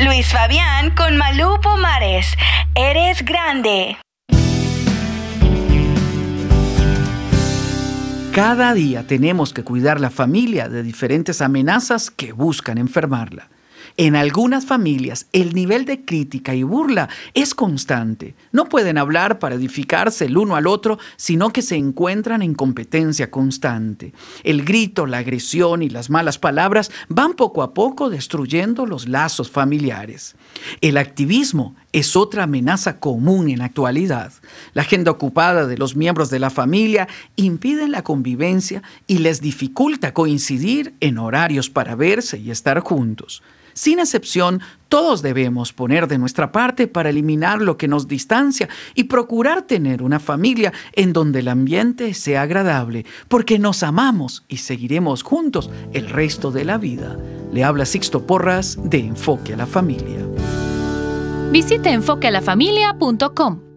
Luis Fabián con Malú Pomares. Eres grande. Cada día tenemos que cuidar la familia de diferentes amenazas que buscan enfermarla. En algunas familias, el nivel de crítica y burla es constante. No pueden hablar para edificarse el uno al otro, sino que se encuentran en competencia constante. El grito, la agresión y las malas palabras van poco a poco destruyendo los lazos familiares. El activismo es otra amenaza común en la actualidad. La agenda ocupada de los miembros de la familia impide la convivencia y les dificulta coincidir en horarios para verse y estar juntos. Sin excepción, todos debemos poner de nuestra parte para eliminar lo que nos distancia y procurar tener una familia en donde el ambiente sea agradable, porque nos amamos y seguiremos juntos el resto de la vida. Le habla Sixto Porras de Enfoque a la Familia. Visite enfoquealafamilia.com.